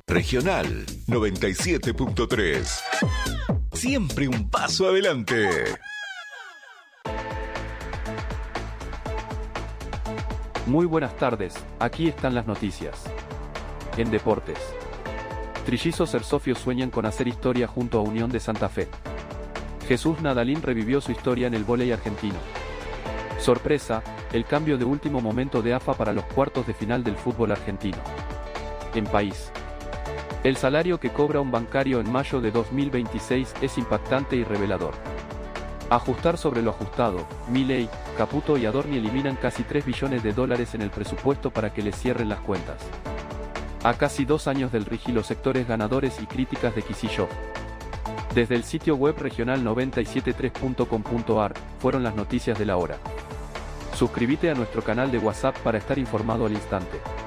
Regional 97.3. Siempre un paso adelante. Muy buenas tardes, aquí están las noticias. En deportes. Trillizos Cersofios sueñan con hacer historia junto a Unión de Santa Fe. Jesús Nadalín revivió su historia en el vóley argentino. Sorpresa, el cambio de último momento de AFA para los cuartos de final del fútbol argentino. En país. El salario que cobra un bancario en mayo de 2026 es impactante y revelador. Ajustar sobre lo ajustado, Milei, Caputo y Adorni eliminan casi $3 billones en el presupuesto para que les cierren las cuentas. A casi 2 años del RIGI, los sectores ganadores y críticas de Kicillof. Desde el sitio web regional973.com.ar, fueron las noticias de la hora. Suscríbete a nuestro canal de WhatsApp para estar informado al instante.